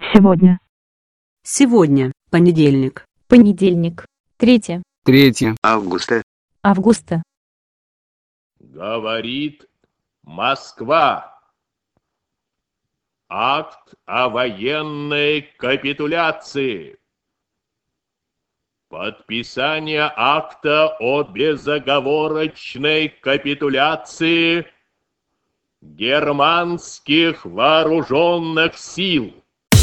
Сегодня. Сегодня, понедельник. Понедельник. 3 августа. августа. Говорит Москва. Акт о военной капитуляции. Подписание акта о безоговорочной капитуляции германских вооруженных сил.